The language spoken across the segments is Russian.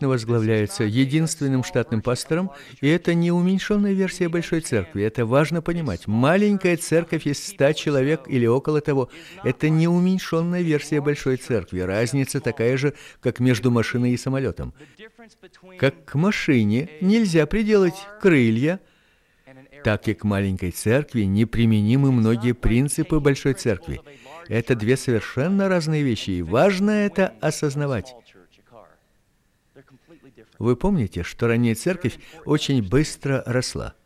обычно возглавляется единственным штатным пастором, и это не уменьшенная версия Большой Церкви. Это важно понимать. Маленькая церковь из 100 человек или около того – это не уменьшенная версия Большой Церкви. Разница такая же, как между машиной и самолетом. Как к машине нельзя приделать крылья, так и к маленькой церкви неприменимы многие принципы Большой Церкви. Это две совершенно разные вещи, и важно это осознавать. Вы помните, что ранняя церковь очень быстро росла.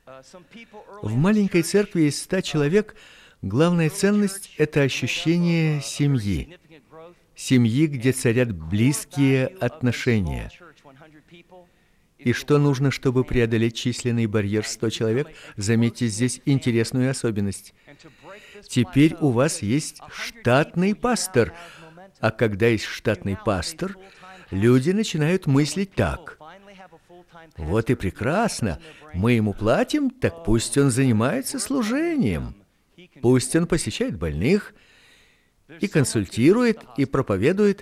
В маленькой церкви из 100 человек главная ценность – это ощущение семьи. Семьи, где царят близкие отношения. И что нужно, чтобы преодолеть численный барьер 100 человек? Заметьте здесь интересную особенность. Теперь у вас есть штатный пастор. А когда есть штатный пастор, люди начинают мыслить так. Вот и прекрасно. Мы ему платим, так пусть он занимается служением. Пусть он посещает больных и консультирует, и проповедует.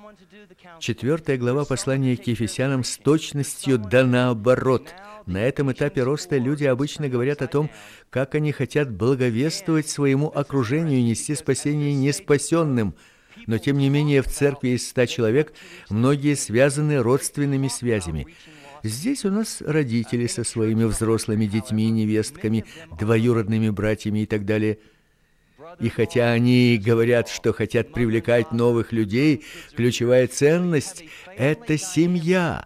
4 глава послания к Ефесянам с точностью да наоборот. На этом этапе роста люди обычно говорят о том, как они хотят благовествовать своему окружению и нести спасение неспасенным. Но, тем не менее, в церкви из 100 человек многие связаны родственными связями. Здесь у нас родители со своими взрослыми детьми, невестками, двоюродными братьями и так далее. И хотя они говорят, что хотят привлекать новых людей, ключевая ценность – это семья.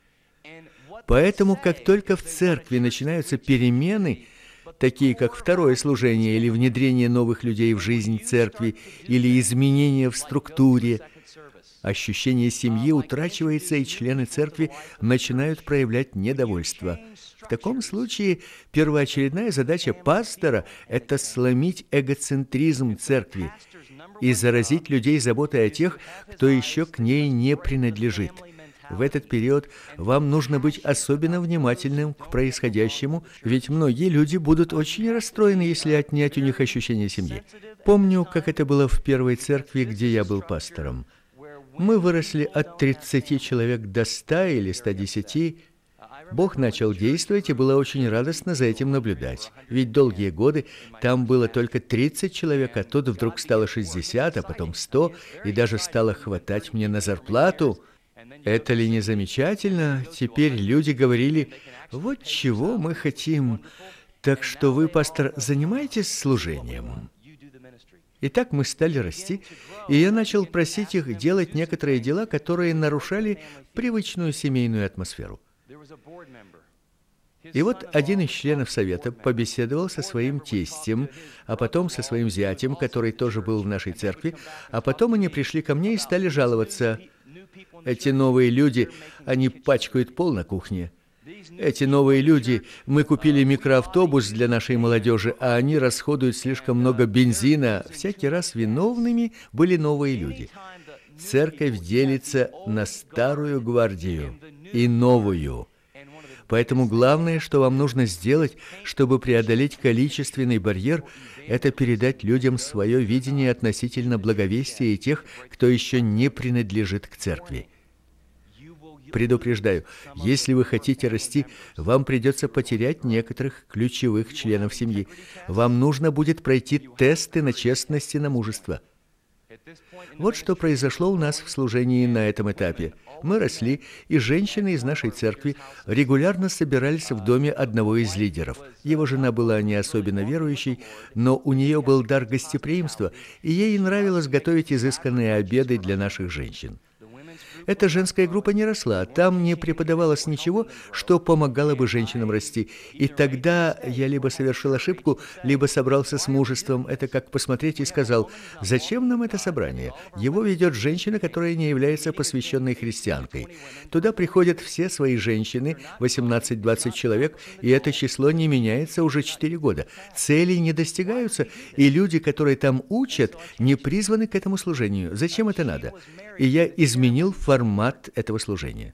Поэтому, как только в церкви начинаются перемены, такие как второе служение или внедрение новых людей в жизнь церкви, или изменения в структуре, ощущение семьи утрачивается, и члены церкви начинают проявлять недовольство. В таком случае первоочередная задача пастора – это сломить эгоцентризм церкви и заразить людей заботой о тех, кто еще к ней не принадлежит. В этот период вам нужно быть особенно внимательным к происходящему, ведь многие люди будут очень расстроены, если отнять у них ощущение семьи. Помню, как это было в первой церкви, где я был пастором. Мы выросли от 30 человек до 100 или 110. Бог начал действовать, и было очень радостно за этим наблюдать. Ведь долгие годы там было только 30 человек, а тут вдруг стало 60, а потом 100, и даже стало хватать мне на зарплату. Это ли не замечательно? Теперь люди говорили: вот чего мы хотим. Так что вы, пастор, занимаетесь служением. И так мы стали расти, и я начал просить их делать некоторые дела, которые нарушали привычную семейную атмосферу. И вот один из членов совета побеседовал со своим тестем, а потом со своим зятем, который тоже был в нашей церкви, а потом они пришли ко мне и стали жаловаться: эти новые люди, они пачкают пол на кухне. Эти новые люди, мы купили микроавтобус для нашей молодежи, а они расходуют слишком много бензина. Всякий раз виновными были новые люди. Церковь делится на старую гвардию и новую. Поэтому главное, что вам нужно сделать, чтобы преодолеть количественный барьер, это передать людям свое видение относительно благовестия и тех, кто еще не принадлежит к церкви. Предупреждаю, если вы хотите расти, вам придется потерять некоторых ключевых членов семьи. Вам нужно будет пройти тесты на честность и на мужество. Вот что произошло у нас в служении на этом этапе. Мы росли, и женщины из нашей церкви регулярно собирались в доме одного из лидеров. Его жена была не особенно верующей, но у нее был дар гостеприимства, и ей нравилось готовить изысканные обеды для наших женщин. Эта женская группа не росла, там не преподавалось ничего, что помогало бы женщинам расти. И тогда я либо совершил ошибку, либо собрался с мужеством. Это как посмотреть и сказал: зачем нам это собрание? Его ведет женщина, которая не является посвященной христианкой. Туда приходят все свои женщины, 18-20 человек, и это число не меняется уже 4 года. Цели не достигаются, и люди, которые там учат, не призваны к этому служению. Зачем это надо? И я изменил формат этого служения.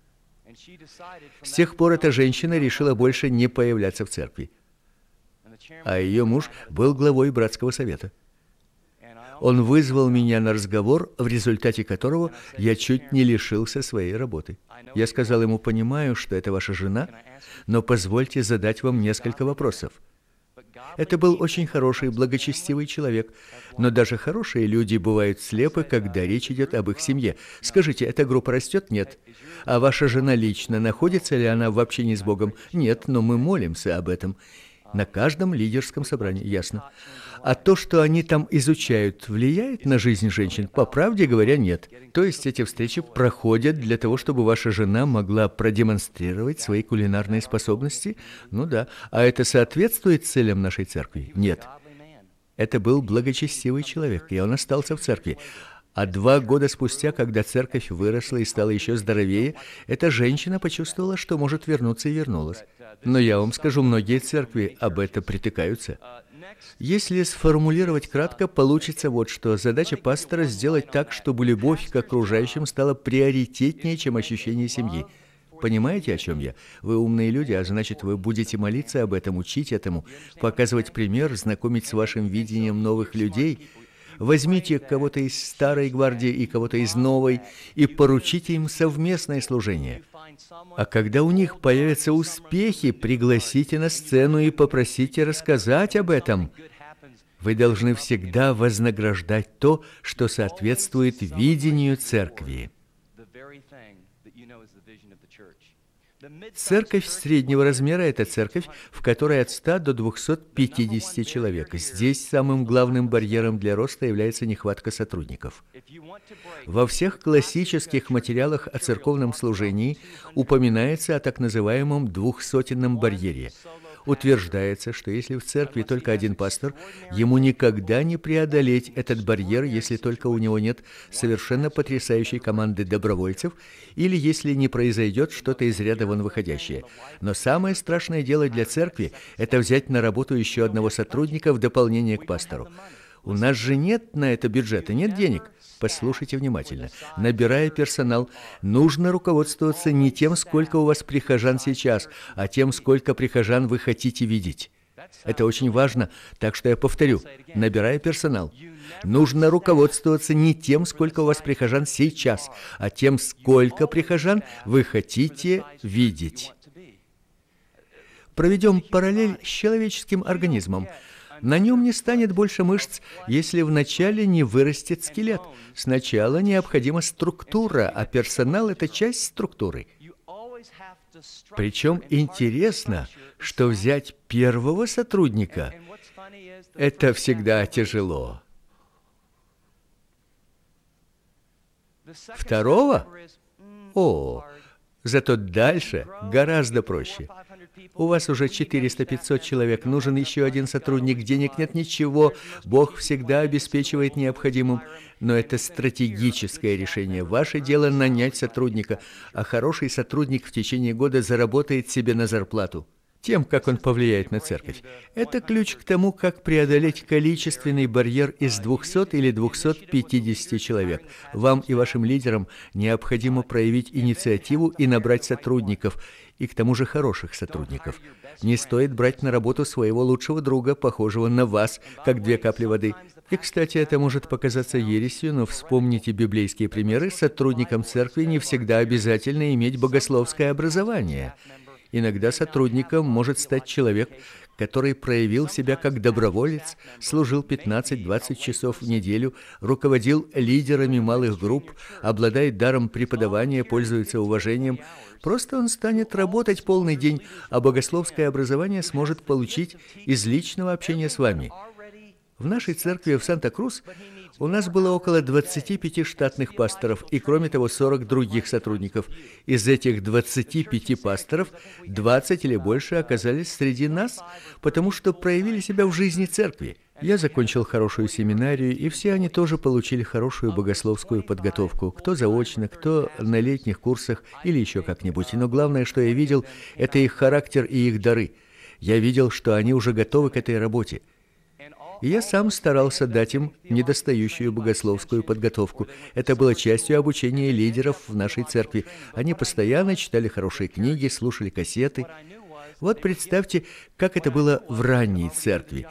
С тех пор эта женщина решила больше не появляться в церкви. А ее муж был главой братского совета. Он вызвал меня на разговор, в результате которого я чуть не лишился своей работы. Я сказал ему: понимаю, что это ваша жена, но позвольте задать вам несколько вопросов. Это был очень хороший, благочестивый человек, но даже хорошие люди бывают слепы, когда речь идет об их семье. Скажите, эта группа растет? Нет. А ваша жена лично, находится ли она в общении с Богом? Нет, но мы молимся об этом. На каждом лидерском собрании, ясно. А то, что они там изучают, влияет на жизнь женщин? По правде говоря, нет. То есть эти встречи проходят для того, чтобы ваша жена могла продемонстрировать свои кулинарные способности? Ну да. А это соответствует целям нашей церкви? Нет. Это был благочестивый человек, и он остался в церкви. А 2 года спустя, когда церковь выросла и стала еще здоровее, эта женщина почувствовала, что может вернуться, и вернулась. Но я вам скажу, многие церкви об этом притыкаются. Если сформулировать кратко, получится вот что. Задача пастора — сделать так, чтобы любовь к окружающим стала приоритетнее, чем ощущение семьи. Понимаете, о чем я? Вы умные люди, а значит, вы будете молиться об этом, учить этому, показывать пример, знакомить с вашим видением новых людей. Возьмите кого-то из старой гвардии и кого-то из новой и поручите им совместное служение. А когда у них появятся успехи, пригласите на сцену и попросите рассказать об этом. Вы должны всегда вознаграждать то, что соответствует видению церкви. Церковь среднего размера – это церковь, в которой от 100 до 250 человек. Здесь самым главным барьером для роста является нехватка сотрудников. Во всех классических материалах о церковном служении упоминается о так называемом 200-ном барьере. Утверждается, что если в церкви только один пастор, ему никогда не преодолеть этот барьер, если только у него нет совершенно потрясающей команды добровольцев или если не произойдет что-то из ряда вон выходящее. Но самое страшное дело для церкви – это взять на работу еще одного сотрудника в дополнение к пастору. У нас же нет на это бюджета, нет денег. Послушайте внимательно. Набирая персонал, нужно руководствоваться не тем, сколько у вас прихожан сейчас, а тем, сколько прихожан вы хотите видеть. Это очень важно, так что я повторю. Набирая персонал, нужно руководствоваться не тем, сколько у вас прихожан сейчас, а тем, сколько прихожан вы хотите видеть. Проведем параллель с человеческим организмом. На нем не станет больше мышц, если вначале не вырастет скелет. Сначала необходима структура, а персонал – это часть структуры. Причем интересно, что взять первого сотрудника – это всегда тяжело. Второго? Зато дальше гораздо проще. У вас уже 400-500 человек, нужен еще один сотрудник, денег нет, ничего, Бог всегда обеспечивает необходимым. Но это стратегическое решение. Ваше дело нанять сотрудника, а хороший сотрудник в течение года заработает себе на зарплату. Тем, как он повлияет на церковь. Это ключ к тому, как преодолеть количественный барьер из 200 или 250 человек. Вам и вашим лидерам необходимо проявить инициативу и набрать сотрудников, и к тому же хороших сотрудников. Не стоит брать на работу своего лучшего друга, похожего на вас, как 2 капли воды. И, кстати, это может показаться ересью, но вспомните библейские примеры. Сотрудникам церкви не всегда обязательно иметь богословское образование. Иногда сотрудником может стать человек, который проявил себя как доброволец, служил 15-20 часов в неделю, руководил лидерами малых групп, обладает даром преподавания, пользуется уважением. Просто он станет работать полный день, а богословское образование сможет получить из личного общения с вами. В нашей церкви в Санта-Крус у нас было около 25 штатных пасторов и, кроме того, 40 других сотрудников. Из этих 25 пасторов 20 или больше оказались среди нас, потому что проявили себя в жизни церкви. Я закончил хорошую семинарию, и все они тоже получили хорошую богословскую подготовку. Кто заочно, кто на летних курсах или еще как-нибудь. Но главное, что я видел, это их характер и их дары. Я видел, что они уже готовы к этой работе. И я сам старался дать им недостающую богословскую подготовку. Это было частью обучения лидеров в нашей церкви. Они постоянно читали хорошие книги, слушали кассеты. Вот представьте, как это было в ранней церкви.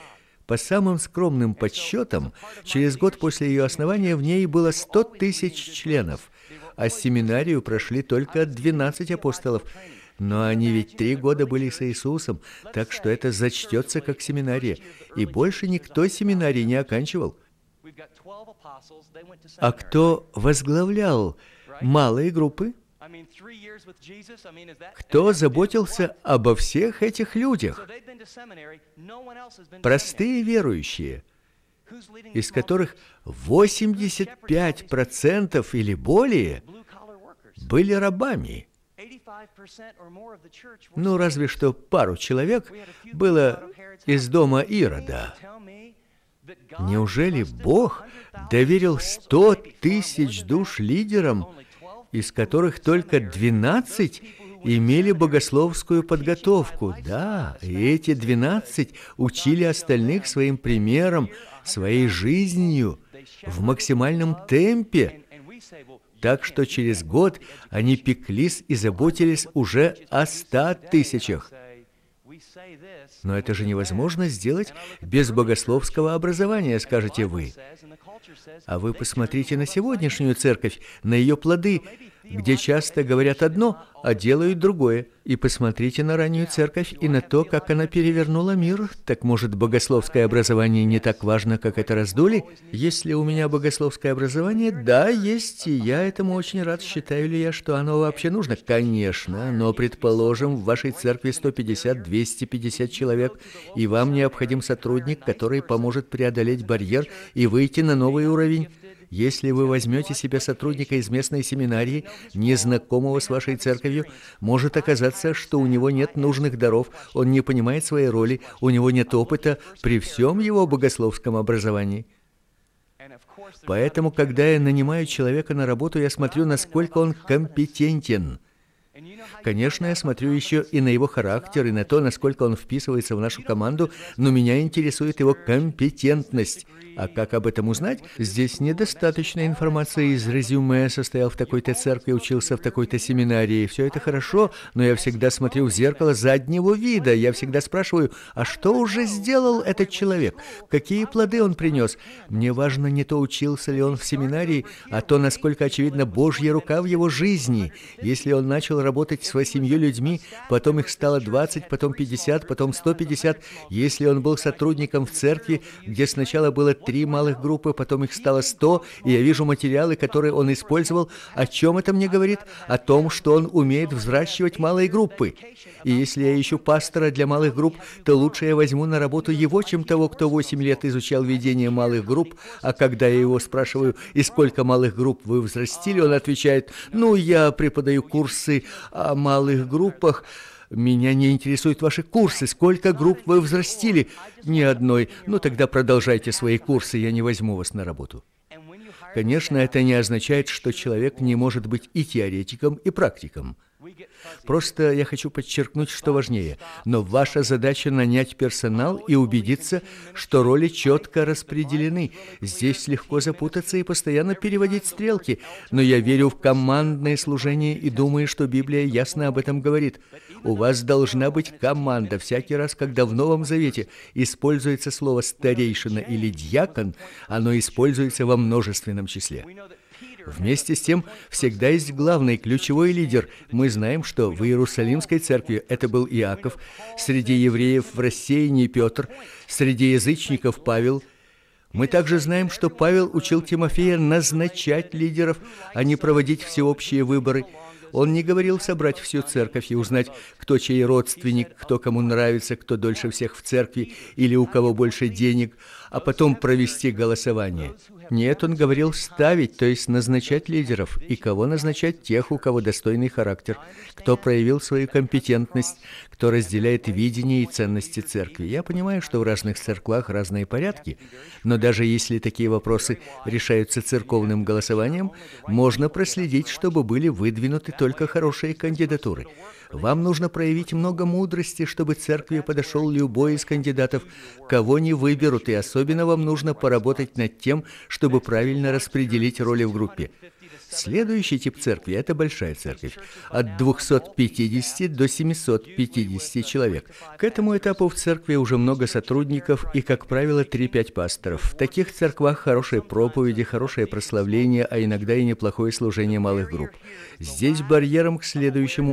По самым скромным подсчетам, через год после ее основания в ней было 100 тысяч членов, а семинарию прошли только 12 апостолов. Но они ведь 3 года были с Иисусом, так что это зачтется как семинария, и больше никто семинарий не оканчивал. А кто возглавлял малые группы? Кто заботился обо всех этих людях? Простые верующие, из которых 85% или более были рабами. Ну, разве что пару человек было из дома Ирода. Неужели Бог доверил 100 тысяч душ лидерам, из которых только 12 имели богословскую подготовку? Да, и эти 12 учили остальных своим примером, своей жизнью, в максимальном темпе. Так что через год они пеклись и заботились уже о 100 тысячах. Но это же невозможно сделать без богословского образования, скажете вы. А вы посмотрите на сегодняшнюю церковь, на ее плоды, где часто говорят одно, а делают другое. И посмотрите на раннюю церковь и на то, как она перевернула мир. Так может, богословское образование не так важно, как это раздули? Есть ли у меня богословское образование? Да, есть, и я этому очень рад. Считаю ли я, что оно вообще нужно? Конечно, но, предположим, в вашей церкви 150-250 человек, и вам необходим сотрудник, который поможет преодолеть барьер и выйти на новый уровень. Если вы возьмете себе сотрудника из местной семинарии, незнакомого с вашей церковью, может оказаться, что у него нет нужных даров, он не понимает своей роли, у него нет опыта при всем его богословском образовании. Поэтому, когда я нанимаю человека на работу, я смотрю, насколько он компетентен. Конечно, я смотрю еще и на его характер, и на то, насколько он вписывается в нашу команду, но меня интересует его компетентность. А как об этом узнать? Здесь недостаточно информации из резюме, состоял в такой-то церкви, учился в такой-то семинарии. Все это хорошо, но я всегда смотрю в зеркало заднего вида. Я всегда спрашиваю, а что уже сделал этот человек? Какие плоды он принес? Мне важно не то, учился ли он в семинарии, а то, насколько очевидна Божья рука в его жизни. Если он начал работать с 8 людьми, потом их стало 20, потом 50, потом 150. Если он был сотрудником в церкви, где сначала было 3 малых группы, потом их стало 100, и я вижу материалы, которые он использовал, о чем это мне говорит? О том, что он умеет взращивать малые группы. И если я ищу пастора для малых групп, то лучше я возьму на работу его, чем того, кто 8 лет изучал ведение малых групп, а когда я его спрашиваю, и сколько малых групп вы взрастили, он отвечает, ну, я преподаю курсы о малых группах. Меня не интересуют ваши курсы. Сколько групп вы взрастили? Ни одной. Ну, тогда продолжайте свои курсы, я не возьму вас на работу. Конечно, это не означает, что человек не может быть и теоретиком, и практиком. Просто я хочу подчеркнуть, что важнее. Но ваша задача нанять персонал и убедиться, что роли четко распределены. Здесь легко запутаться и постоянно переводить стрелки. Но я верю в командное служение и думаю, что Библия ясно об этом говорит. У вас должна быть команда. Всякий раз, когда в Новом Завете используется слово «старейшина» или «дьякон», оно используется во множественном числе. Вместе с тем, всегда есть главный, ключевой лидер. Мы знаем, что в Иерусалимской церкви это был Иаков, среди евреев в рассеянии Петр, среди язычников Павел. Мы также знаем, что Павел учил Тимофея назначать лидеров, а не проводить всеобщие выборы. Он не говорил собрать всю церковь и узнать, кто чей родственник, кто кому нравится, кто дольше всех в церкви или у кого больше денег, а потом провести голосование. Нет, он говорил ставить, то есть назначать лидеров. И кого назначать? Тех, у кого достойный характер, кто проявил свою компетентность, кто разделяет видение и ценности церкви. Я понимаю, что в разных церквах разные порядки, но даже если такие вопросы решаются церковным голосованием, можно проследить, чтобы были выдвинуты только хорошие кандидатуры. Вам нужно проявить много мудрости, чтобы церкви подошел любой из кандидатов, кого не выберут, и особенно вам нужно поработать над тем, чтобы правильно распределить роли в группе. Следующий тип церкви – это большая церковь, от 250 до 750 человек. К этому этапу в церкви уже много сотрудников и, как правило, 3-5 пасторов. В таких церквах хорошие проповеди, хорошее прославление, а иногда и неплохое служение малых групп. Здесь барьером к следующему